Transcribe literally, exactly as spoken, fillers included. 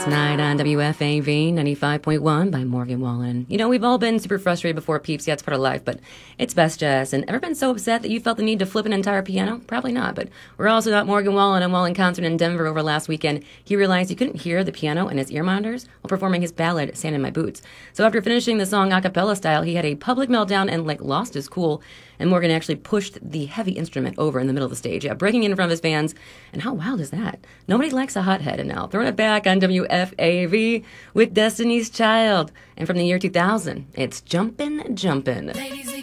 Tonight on W F A V ninety-five point one by Morgan Wallen. You know, we've all been super frustrated before, peeps. Yeah, it's part of life, but it's best jazz. And ever been so upset that you felt the need to flip an entire piano? Probably not, but we're also not Morgan Wallen. And while in concert in Denver over last weekend, he realized he couldn't hear the piano in his ear monitors while performing his ballad, Sand in My Boots. So after finishing the song a cappella style, he had a public meltdown and, like, lost his cool. And Morgan actually pushed the heavy instrument over in the middle of the stage, yeah, breaking in front of his fans. And how wild is that? Nobody likes a hothead. And now, throwing it back on W F A V with Destiny's Child. And from the year two thousand, it's Jumpin' Jumpin'. Ladies,